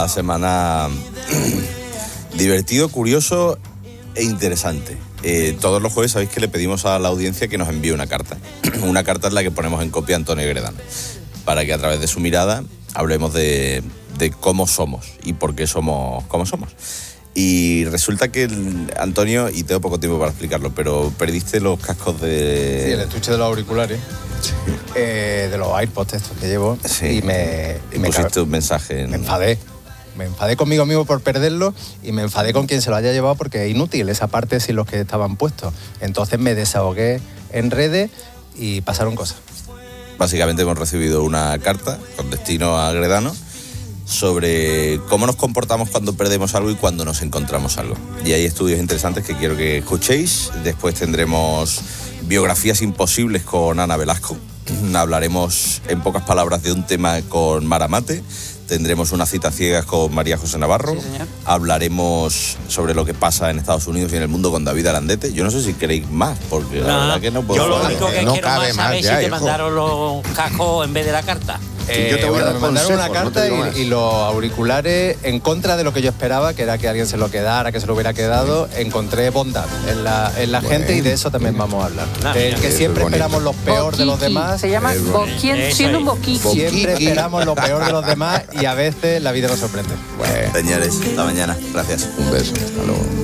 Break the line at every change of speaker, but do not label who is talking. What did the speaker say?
una semana divertido, curioso e interesante. Todos los jueves sabéis que le pedimos a la audiencia que nos envíe una carta. Una carta en la que ponemos en copia a Antonio Gredano, para que a través de su mirada hablemos de cómo somos y por qué somos como somos. Y resulta que, Antonio, y tengo poco tiempo para explicarlo, pero perdiste los cascos de...
Sí, el estuche de los auriculares, de los AirPods estos que llevo,
sí.
y me
pusiste un mensaje.
Me enfadé conmigo mismo por perderlo y me enfadé con quien se lo haya llevado porque es inútil esa parte sin los que estaban puestos. Entonces me desahogué en redes y pasaron cosas.
Básicamente hemos recibido una carta con destino a Gredano sobre cómo nos comportamos cuando perdemos algo y cuando nos encontramos algo. Y hay estudios interesantes que quiero que escuchéis. Después tendremos biografías imposibles con Ana Velasco. Hablaremos en pocas palabras de un tema con Mara Mate. Tendremos una cita ciegas con María José Navarro.
Sí, señor.
Hablaremos sobre lo que pasa en Estados Unidos y en el mundo con David Arandete. Yo no sé si queréis más, porque la verdad que no puedo...
Yo lo único que
no
quiero
cabe
más
más
saber
ya,
si te
hijo.
mandaron los cascos en vez de la carta.
Yo te voy a dar
me mandaron una
consejos, no te
carta
digo más.
y los auriculares, en contra de lo que yo esperaba, que era que alguien se lo quedara, que se lo hubiera quedado, encontré bondad en la gente y de eso también vamos a hablar.
Mira,
Que
eso
siempre
es bonito.
esperamos lo peor de los
Boquiqui.
demás.
Se llama
Eso
siendo un
es.
boquiqui.
Siempre esperamos lo peor de los demás y a veces la vida nos sorprende.
Bueno,
Señores, hasta mañana. Gracias.
un beso. Hasta luego.